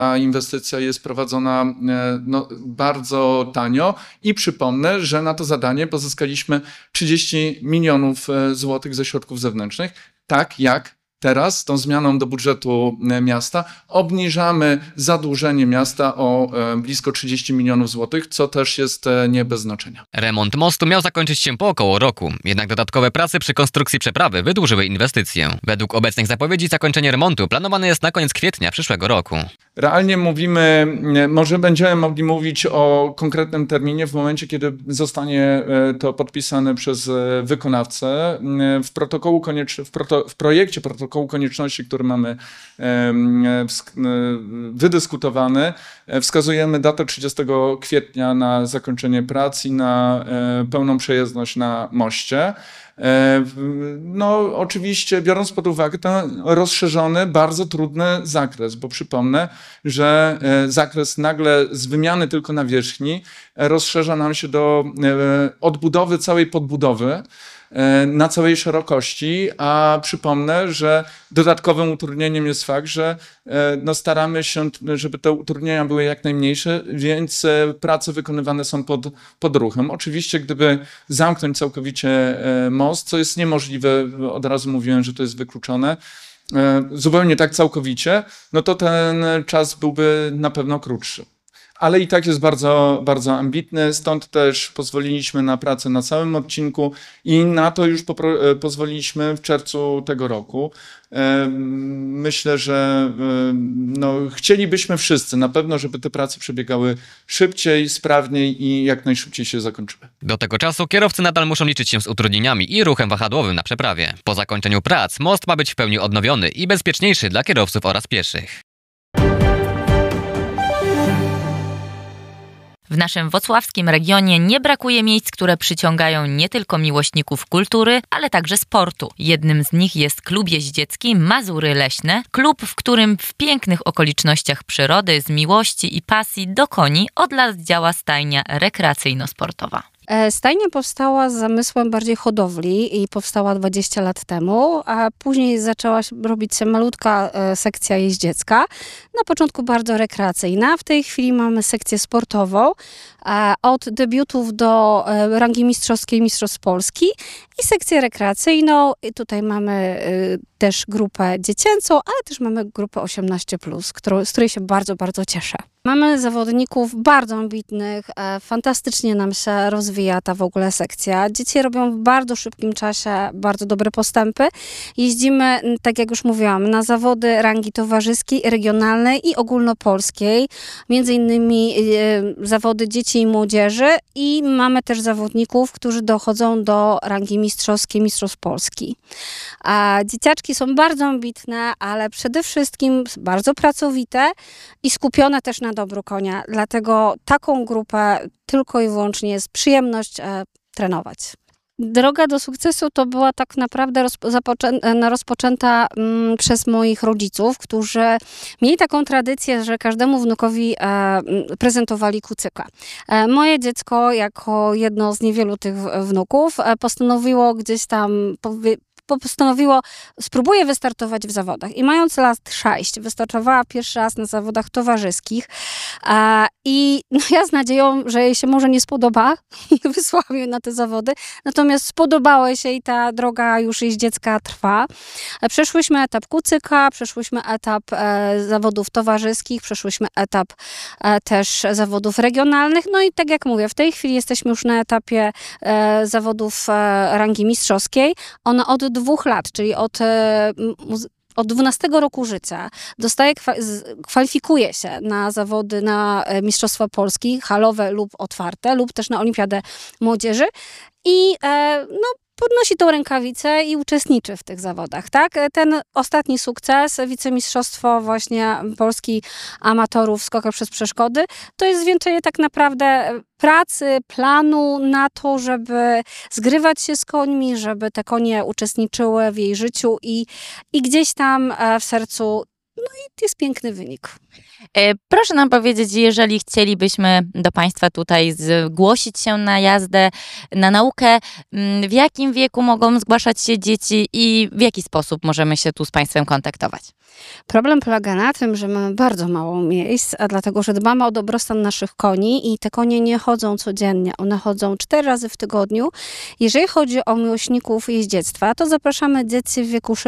a inwestycja jest prowadzona no, bardzo tanio. I przypomnę, że na to zadanie pozyskaliśmy 30 milionów złotych ze środków zewnętrznych, tak jak teraz tą zmianą do budżetu miasta obniżamy zadłużenie miasta o blisko 30 milionów złotych, co też jest nie bez znaczenia. Remont mostu miał zakończyć się po około roku, jednak dodatkowe prace przy konstrukcji przeprawy wydłużyły inwestycję. Według obecnych zapowiedzi zakończenie remontu planowane jest na koniec kwietnia przyszłego roku. Realnie mówimy, może będziemy mogli mówić o konkretnym terminie w momencie, kiedy zostanie to podpisane przez wykonawcę. W projekcie protokołu konieczności, który mamy wydyskutowany, wskazujemy datę 30 kwietnia na zakończenie prac i na pełną przejezdność na moście. No oczywiście biorąc pod uwagę ten rozszerzony, bardzo trudny zakres, bo przypomnę, że zakres nagle z wymiany tylko nawierzchni rozszerza nam się do odbudowy całej podbudowy na całej szerokości, a przypomnę, że dodatkowym utrudnieniem jest fakt, że no staramy się, żeby te utrudnienia były jak najmniejsze, więc prace wykonywane są pod ruchem. Oczywiście, gdyby zamknąć całkowicie most, co jest niemożliwe, od razu mówiłem, że to jest wykluczone, zupełnie tak całkowicie, no to ten czas byłby na pewno krótszy. Ale i tak jest bardzo, bardzo ambitny, stąd też pozwoliliśmy na pracę na całym odcinku i na to już pozwoliliśmy w czerwcu tego roku. Myślę, że no, chcielibyśmy wszyscy na pewno, żeby te prace przebiegały szybciej, sprawniej i jak najszybciej się zakończyły. Do tego czasu kierowcy nadal muszą liczyć się z utrudnieniami i ruchem wahadłowym na przeprawie. Po zakończeniu prac most ma być w pełni odnowiony i bezpieczniejszy dla kierowców oraz pieszych. W naszym włocławskim regionie nie brakuje miejsc, które przyciągają nie tylko miłośników kultury, ale także sportu. Jednym z nich jest klub jeździecki Mazury Leśne, klub, w którym w pięknych okolicznościach przyrody, z miłości i pasji do koni od lat działa stajnia rekreacyjno-sportowa. Stajnia powstała z zamysłem bardziej hodowli i powstała 20 lat temu, a później zaczęła robić się malutka sekcja jeździecka. Na początku bardzo rekreacyjna, w tej chwili mamy sekcję sportową, od debiutów do rangi mistrzowskiej Mistrzostw Polski i sekcję rekreacyjną. I tutaj mamy też grupę dziecięcą, ale też mamy grupę 18+, z której się bardzo, bardzo cieszę. Mamy zawodników bardzo ambitnych, fantastycznie nam się rozwija ta w ogóle sekcja. Dzieci robią w bardzo szybkim czasie bardzo dobre postępy. Jeździmy, tak jak już mówiłam, na zawody rangi towarzyskiej, regionalnej i ogólnopolskiej. Między innymi zawody dzieci i młodzieży i mamy też zawodników, którzy dochodzą do rangi mistrzowskiej Mistrzostw Polski. Dzieciaczki są bardzo ambitne, ale przede wszystkim bardzo pracowite i skupione też na dobru konia. Dlatego taką grupę tylko i wyłącznie jest przyjemność trenować. Droga do sukcesu to była tak naprawdę rozpoczęta przez moich rodziców, którzy mieli taką tradycję, że każdemu wnukowi prezentowali kucyka. Moje dziecko, jako jedno z niewielu tych wnuków, postanowiło gdzieś tam spróbuję wystartować w zawodach. I mając lat 6, wystartowała pierwszy raz na zawodach towarzyskich. I no ja z nadzieją, że jej się może nie spodoba, wysłałam ją na te zawody. Natomiast spodobało się i ta droga już jeździecka trwa. Przeszłyśmy etap kucyka, przeszłyśmy etap zawodów towarzyskich, przeszłyśmy etap też zawodów regionalnych. No i tak jak mówię, w tej chwili jesteśmy już na etapie zawodów rangi mistrzowskiej. Ona od 2 lat, czyli od 12 roku życia kwalifikuje się na zawody na Mistrzostwa Polski, halowe lub otwarte, lub też na Olimpiadę Młodzieży i podnosi tą rękawicę i uczestniczy w tych zawodach, tak? Ten ostatni sukces, wicemistrzostwo właśnie Polski amatorów skoka przez przeszkody, to jest zwieńczenie tak naprawdę pracy, planu na to, żeby zgrywać się z końmi, żeby te konie uczestniczyły w jej życiu i gdzieś tam w sercu no i jest piękny wynik. Proszę nam powiedzieć, jeżeli chcielibyśmy do Państwa tutaj zgłosić się na jazdę, na naukę, w jakim wieku mogą zgłaszać się dzieci i w jaki sposób możemy się tu z Państwem kontaktować? Problem polega na tym, że mamy bardzo mało miejsc, a dlatego, że dbamy o dobrostan naszych koni i te konie nie chodzą codziennie, one chodzą 4 razy w tygodniu. Jeżeli chodzi o miłośników jeździectwa, to zapraszamy dzieci w wieku